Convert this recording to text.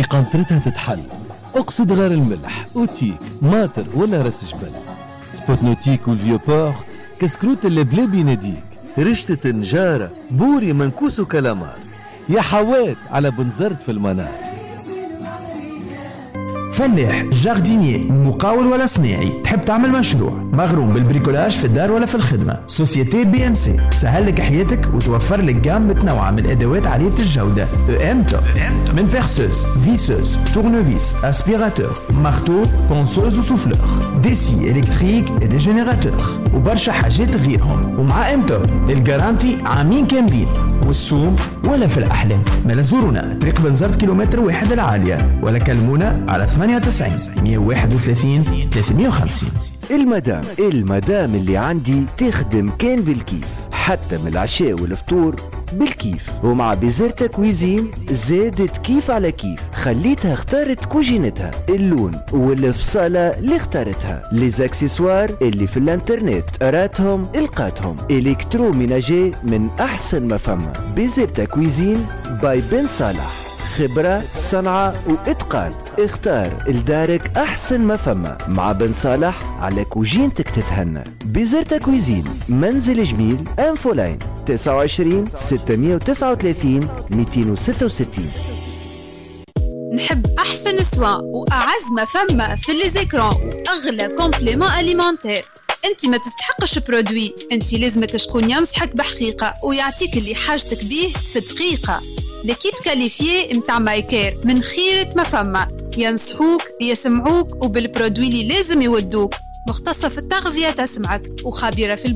كي قنطرتها تتحل. اقصد غير الملح اوتيك ماتر ولا راس جبل. سبوتنوتيك والفيوبور كسكروت اللي بلا بيناديك. رشتة نجارة بوري منكوس وكلامار. يا حوات على بنزرت في المنار. فلاح جاردينيي مقاول ولا صناعي تحب تعمل مشروع مغروم بالبريكولاج في الدار ولا في الخدمة، سوسيتي بي ام سي تسهل لك حياتك وتوفر لك جام متنوعة من الادوات عالية الجودة. ام توب من بيرسوز فيسوز تورنوفيس اسبيراتور مارتو بونسوز وسوفلور دي سي الكتريك دي جينيراتور وبرشا حاجات غيرهم. ومع ام توب الجارانتي عامين كاملين والسوم ولا في الأحلام. ما زورونا طريق بنزرت كيلومتر 1 العالية ولا كلمونا على 98 131 350. المدام اللي عندي تخدم كان بالكيف، حتى من العشاء والفطور بالكيف. ومع بيزرتا كويزين زادت كيف على كيف، خليتها اختارت كوجينتها، اللون والفصالة اللي اختارتها، ليزاكسيسوار اللي في الانترنت راتهم القاتهم، الكترو ميناجي من احسن ما فما. بيزرتا كويزين باي بن صالح، خبرة صنعة وإتقان. اختار لدارك أحسن ما فما مع بن صالح على كوجينتك تتهنى. بيزرتا كويزين منزل جميل أنفولاين 29 639 266. نحب أحسن سوا وأعز ما فما في ليزيكرون وأغلى كومبليمون أليمنتير. انت ما تستحقش برودوي، انت لازمك شكون ينصحك بحقيقة ويعطيك اللي حاجتك بيه في دقيقة. لكيب كاليفيي متاع مايكير من خيرة ما فما، ينصحوك يسمعوك وبالبرودوي اللي لازم يودوك، مختصة في التغذية تسمعك وخبيرة في